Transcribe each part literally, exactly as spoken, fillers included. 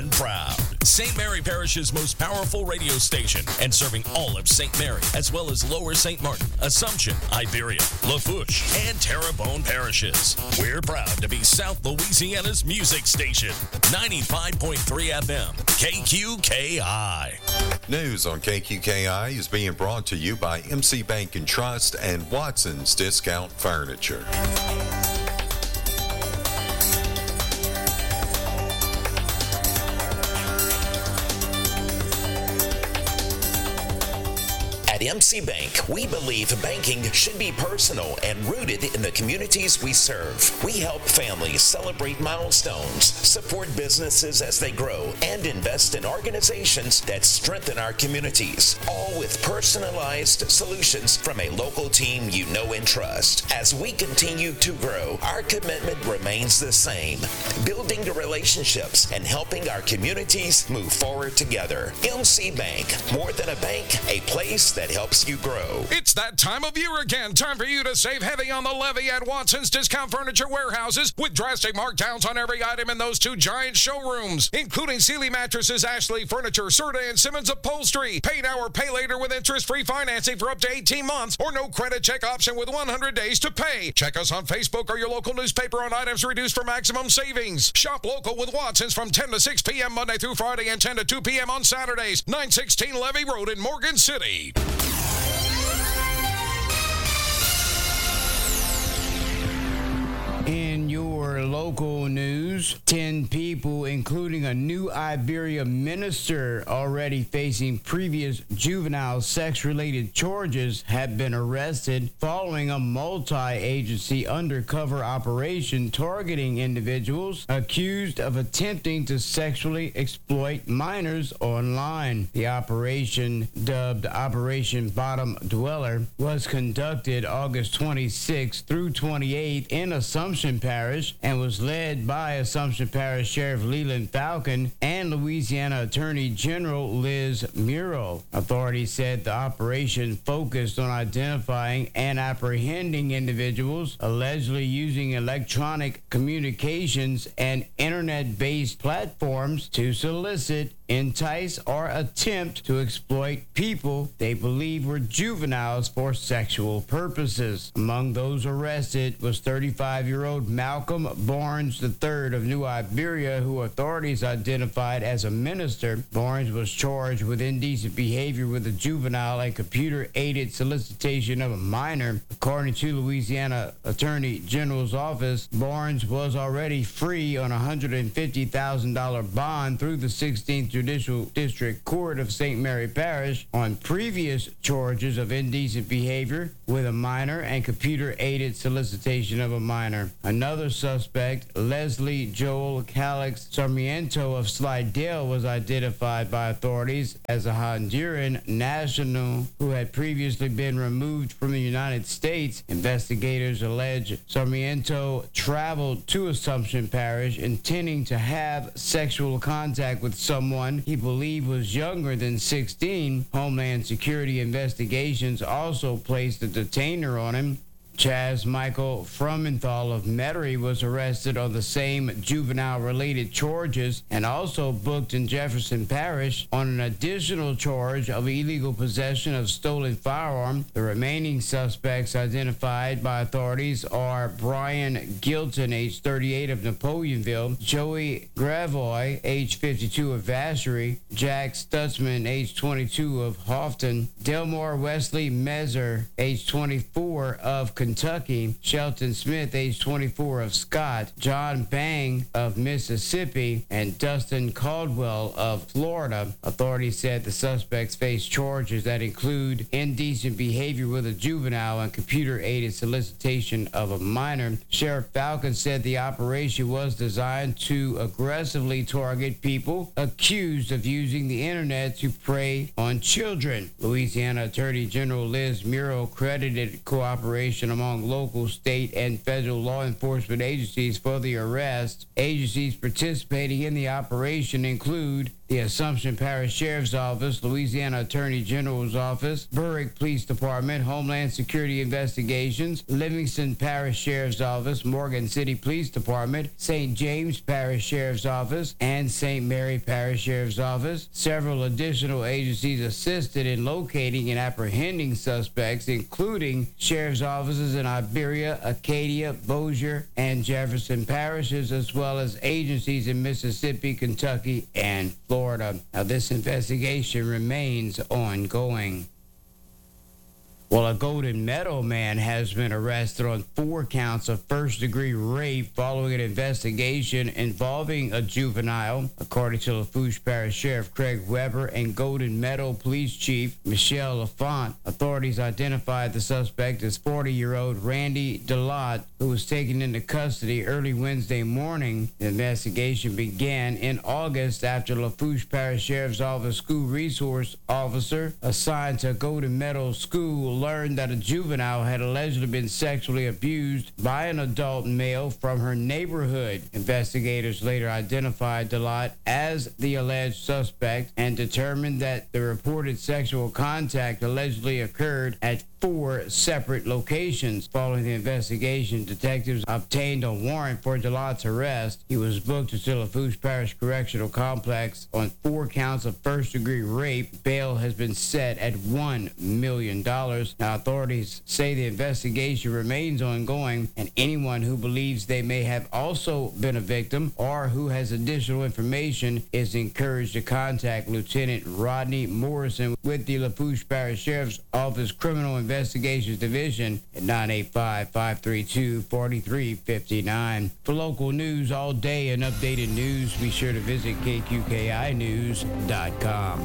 and proud. Saint Mary Parish's most powerful radio station and serving all of Saint Mary, as well as Lower Saint Martin, Assumption, Iberia, Lafourche, and Terrebonne parishes. We're proud to be South Louisiana's music station. ninety-five point three F M, K Q K I. News on K Q K I is being brought to you by M C Bank and Trust and Watson's Discount Furniture. At M C Bank, we believe banking should be personal and rooted in the communities we serve. We help families celebrate milestones, support businesses as they grow, and invest in organizations that strengthen our communities, all with personalized solutions from a local team you know and trust. As we continue to grow, our commitment remains the same, building the relationships and helping our communities move forward together. M C Bank, more than a bank, a place that helps you grow. It's that time of year again. Time for you to save heavy on the levy at Watson's Discount Furniture Warehouses with drastic markdowns on every item in those two giant showrooms, including Sealy Mattresses, Ashley Furniture, Serta and Simmons Upholstery. Pay now or pay later with interest-free financing for up to eighteen months or no credit check option with one hundred days to pay. Check us on Facebook or your local newspaper on items reduced for maximum savings. Shop local with Watson's from ten to six p.m. Monday through Friday and ten to two p.m. on Saturdays. nine sixteen Levy Road in Morgan City. In your local news, ten people, including a new Iberia minister already facing previous juvenile sex-related charges, have been arrested following a multi-agency undercover operation targeting individuals accused of attempting to sexually exploit minors online. The operation, dubbed Operation Bottom Dweller, was conducted August twenty-sixth through twenty-eighth in Assumption Parish and was led by Assumption Parish Sheriff Leland Falcon and Louisiana Attorney General Liz Muro. Authorities said the operation focused on identifying and apprehending individuals allegedly using electronic communications and internet-based platforms to solicit, entice, or attempt to exploit people they believe were juveniles for sexual purposes. Among those arrested was thirty-five-year-old Malcolm Barnes the third of New Iberia, who authorities identified as a minister. Barnes was charged with indecent behavior with a juvenile and computer-aided solicitation of a minor. According to Louisiana Attorney General's office, Barnes was already free on a one hundred fifty thousand dollars bond through the sixteenth Judicial District Court of Saint Mary Parish on previous charges of indecent behavior with a minor and computer-aided solicitation of a minor. Another suspect, Leslie Joel Calix Sarmiento of Slidell, was identified by authorities as a Honduran national who had previously been removed from the United States. Investigators allege Sarmiento traveled to Assumption Parish intending to have sexual contact with someone he believed was younger than sixteen. Homeland Security investigations also placed a detainer on him. Chaz Michael Frumenthal of Metairie was arrested on the same juvenile-related charges and also booked in Jefferson Parish on an additional charge of illegal possession of stolen firearm. The remaining suspects identified by authorities are Brian Gilton, age thirty-eight, of Napoleonville, Joey Gravoy, age fifty-two, of Vacherie, Jack Stutzman, age twenty-two, of Houghton, Delmore Wesley Mezer, age twenty-four, of Kentucky, Shelton Smith, age twenty-four, of Scott, John Bang of Mississippi, and Dustin Caldwell of Florida. Authorities said the suspects face charges that include indecent behavior with a juvenile and computer-aided solicitation of a minor. Sheriff Falcon said the operation was designed to aggressively target people accused of using the internet to prey on children. Louisiana Attorney General Liz Muro credited cooperation among local, state, and federal law enforcement agencies for the arrest. Agencies participating in the operation include The Assumption Parish Sheriff's Office, Louisiana Attorney General's Office, Berwick Police Department, Homeland Security Investigations, Livingston Parish Sheriff's Office, Morgan City Police Department, Saint James Parish Sheriff's Office, and Saint Mary Parish Sheriff's Office. Several additional agencies assisted in locating and apprehending suspects, including sheriff's offices in Iberia, Acadia, Bossier, and Jefferson parishes, as well as agencies in Mississippi, Kentucky, and Florida. Now, this investigation remains ongoing. Well, a Golden Meadow man has been arrested on four counts of first-degree rape following an investigation involving a juvenile, according to Lafourche Parish Sheriff Craig Weber and Golden Meadow Police Chief Michelle Lafont. Authorities identified the suspect as forty-year-old Randy Delott, who was taken into custody early Wednesday morning. The investigation began in August after Lafourche Parish Sheriff's Office school resource officer assigned to Golden Meadow School learned that a juvenile had allegedly been sexually abused by an adult male from her neighborhood. Investigators later identified Delott as the alleged suspect and determined that the reported sexual contact allegedly occurred at four separate locations. Following the investigation, detectives obtained a warrant for Delott's arrest. He was booked to Lafourche Parish Correctional Complex on four counts of first-degree rape. Bail has been set at one million dollars. Now, authorities say the investigation remains ongoing, and anyone who believes they may have also been a victim or who has additional information is encouraged to contact Lieutenant Rodney Morrison with the Lafourche Parish Sheriff's Office Criminal Investigations Division at nine eight five, five three two, four three five nine. For local news all day and updated news, be sure to visit K Q K I news dot com.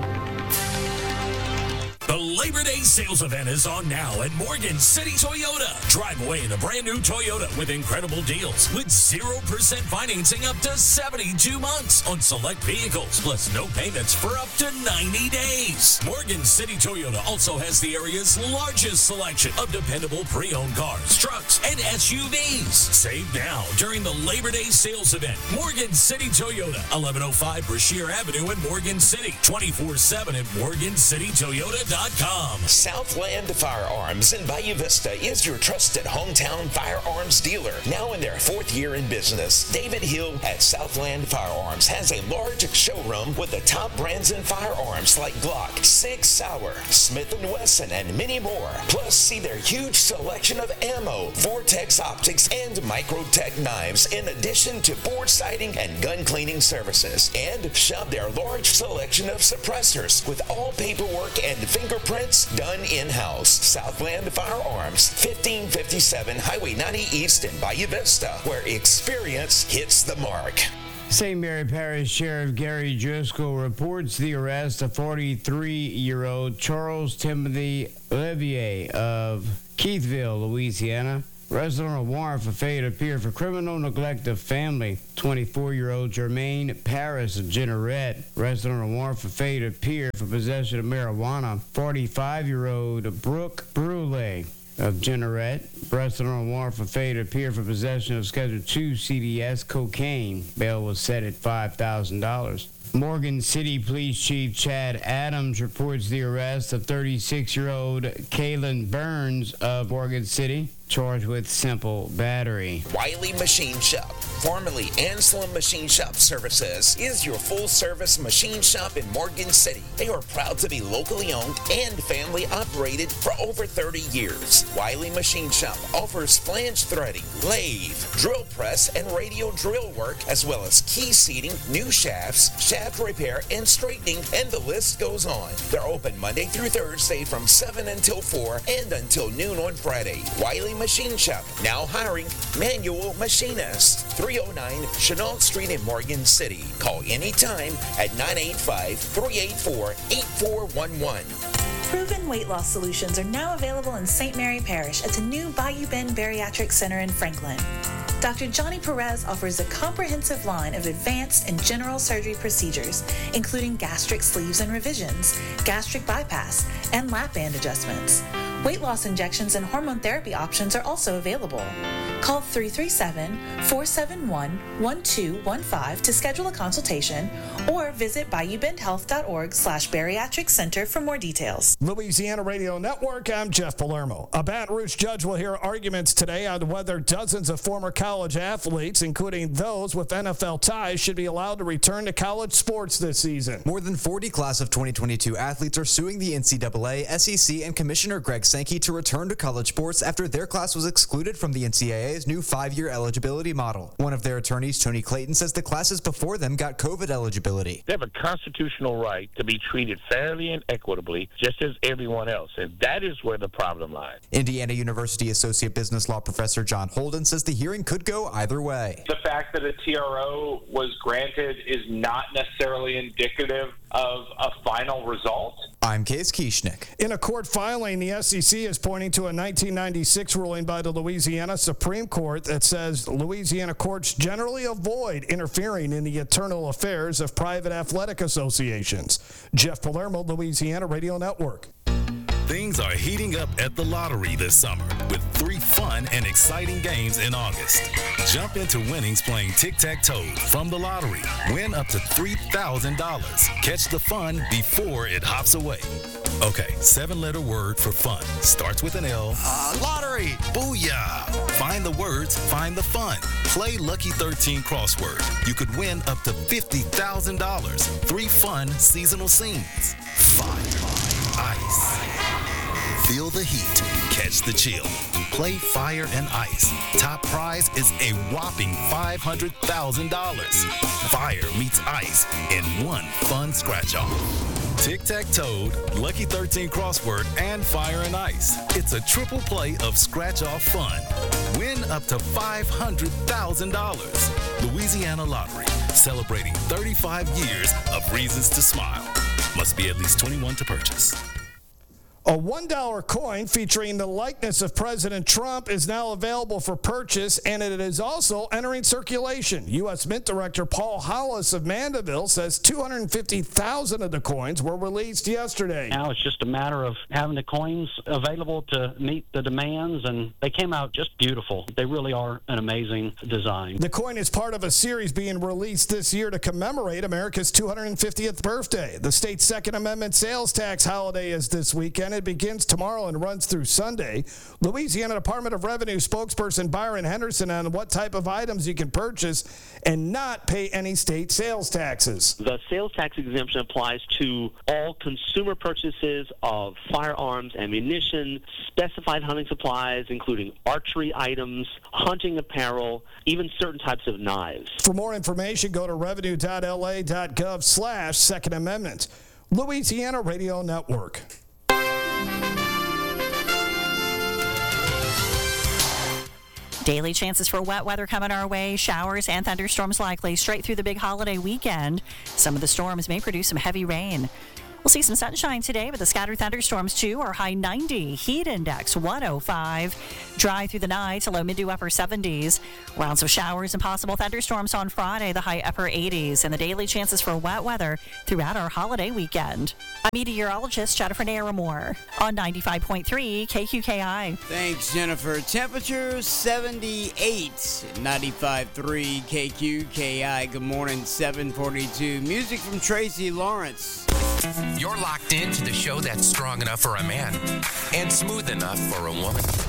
The Labor Day sales event is on now at Morgan City Toyota. Drive away in a brand new Toyota with incredible deals with zero percent financing up to seventy-two months on select vehicles, plus no payments for up to ninety days. Morgan City Toyota also has the area's largest selection of dependable pre-owned cars, trucks, and S U Vs. Save now during the Labor Day sales event. Morgan City Toyota, eleven oh five Brashear Avenue in Morgan City, twenty-four seven at morgan city toyota dot com. Southland Firearms in Bayou Vista is your trusted hometown firearms dealer. Now in their fourth year in business, David Hill at Southland Firearms has a large showroom with the top brands in firearms like Glock, Sig Sauer, Smith and Wesson, and many more. Plus, see their huge selection of ammo, Vortex optics, and Microtech knives, in addition to board sighting and gun cleaning services. And shop their large selection of suppressors with all paperwork and fingerprints done in-house. Southland Firearms, fifteen fifty-seven Highway ninety East in Bayou Vista, where experience hits the mark. Saint Mary Parish Sheriff Gary Driscoll reports the arrest of forty-three-year-old Charles Timothy Olivier of Keithville, Louisiana. Arrested on a warrant for failure to appear for criminal neglect of family. twenty-four-year-old Jermaine Paris of Jeanerette. Arrested on a warrant for failure to appear for possession of marijuana. forty-five-year-old Brooke Brule of Jeanerette. Arrested on a warrant for failure to appear for possession of Schedule two C D S cocaine. Bail was set at five thousand dollars. Morgan City Police Chief Chad Adams reports the arrest of thirty-six-year-old Kaylin Burns of Morgan City, charged with simple battery. Wiley Machine Shop, formerly Anselm Machine Shop Services, is your full-service machine shop in Morgan City. They are proud to be locally owned and family-operated for over thirty years. Wiley Machine Shop offers flange threading, lathe, drill press, and radial drill work, as well as key seating, new shafts, shaft repair, and straightening, and the list goes on. They're open Monday through Thursday from seven until four and until noon on Friday. Wiley Machine Shop, now hiring manual machinists. three oh nine Chenault Street in Morgan City. Call anytime at nine eight five, three eight four, eight four one one. Proven weight loss solutions are now available in Saint Mary Parish at the new Bayou Bend Bariatric Center in Franklin. Doctor Johnny Perez offers a comprehensive line of advanced and general surgery procedures, including gastric sleeves and revisions, gastric bypass, and lap band adjustments. Weight loss injections and hormone therapy options are also available. Call three three seven, four seven one, one two one five to schedule a consultation or visit bayou bend health dot org slash bariatric center for more details. Louisiana Radio Network, I'm Jeff Palermo. A Baton Rouge judge will hear arguments today on whether dozens of former college athletes, including those with N F L ties, should be allowed to return to college sports this season. More than forty class of twenty twenty-two athletes are suing the N C double A, S E C, and Commissioner Greg Sankey to return to college sports after their class was excluded from the N C double A's new five-year eligibility model. One of their attorneys, Tony Clayton, says the classes before them got COVID eligibility. They have a constitutional right to be treated fairly and equitably, just as everyone else, and that is where the problem lies. Indiana University Associate Business Law Professor John Holden says the hearing could go either way. The fact that a T R O was granted is not necessarily indicative of a final result. I'm Case Kieschnick. In a court filing, the S E C is pointing to a nineteen ninety-six ruling by the Louisiana Supreme Court that says Louisiana courts generally avoid interfering in the internal affairs of private athletic associations. Jeff Palermo, Louisiana Radio Network. Things are heating up at the lottery this summer with three fun and exciting games in August. Jump into winnings playing tic-tac-toe from the lottery. Win up to three thousand dollars. Catch the fun before it hops away. Okay, seven-letter word for fun. Starts with an L. Uh, lottery! Booyah! Find the words, find the fun. Play Lucky thirteen crossword. You could win up to fifty thousand dollars. Three fun seasonal scenes. Fire, ice. Feel the heat, catch the chill. Play Fire and Ice. Top prize is a whopping five hundred thousand dollars. Fire meets ice in one fun scratch-off. Tic-tac-toe, Lucky thirteen crossword, and Fire and Ice. It's a triple play of scratch-off fun. Win up to five hundred thousand dollars. Louisiana Lottery, celebrating thirty-five years of reasons to smile. Must be at least twenty-one to purchase. A one dollar coin featuring the likeness of President Trump is now available for purchase, and it is also entering circulation. U S Mint Director Paul Hollis of Mandeville says two hundred fifty thousand of the coins were released yesterday. Now it's just a matter of having the coins available to meet the demands, and they came out just beautiful. They really are an amazing design. The coin is part of a series being released this year to commemorate America's two hundred fiftieth birthday. The state's Second Amendment sales tax holiday is this weekend. It begins tomorrow and runs through Sunday. Louisiana Department of Revenue spokesperson Byron Henderson on what type of items you can purchase and not pay any state sales taxes. The sales tax exemption applies to all consumer purchases of firearms, ammunition, specified hunting supplies, including archery items, hunting apparel, even certain types of knives. For more information, go to revenue dot L A dot gov slash Second Amendment. Louisiana Radio Network. Daily chances for wet weather coming our way. Showers and thunderstorms likely straight through the big holiday weekend. Some of the storms may produce some heavy rain. We'll see some sunshine today, but the scattered thunderstorms too are high ninety. Heat index one oh five. Dry through the night to low mid to upper seventies. Rounds of showers and possible thunderstorms on Friday, the high upper eighties. And the daily chances for wet weather throughout our holiday weekend. I'm meteorologist Jennifer Naramore on ninety-five point three K Q K I. Thanks, Jennifer. Temperature seventy-eight. ninety-five point three K Q K I. Good morning, seven forty-two. Music from Tracy Lawrence. You're locked into the show that's strong enough for a man and smooth enough for a woman.